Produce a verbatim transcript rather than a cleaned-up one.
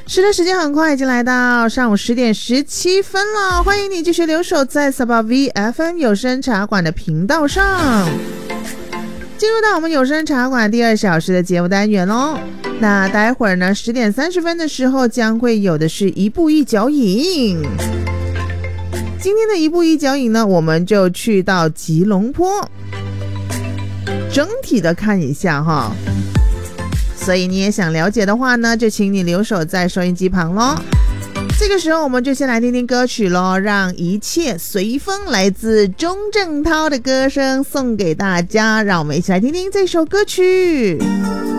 是的，时间很快已经来到上午十点十七分了，欢迎你继续留守在 Sabah V F M 有声茶馆的频道上，进入到我们有声茶馆第二小时的节目单元咯。那待会儿呢十点三十分的时候将会有的是一步一脚印，今天的一步一脚印呢，我们就去到吉隆坡，整体的看一下哈。所以你也想了解的话呢，就请你留守在收音机旁咯。这个时候我们就先来听听歌曲咯，让一切随风，来自钟镇涛的歌声送给大家，让我们一起来听听这首歌曲。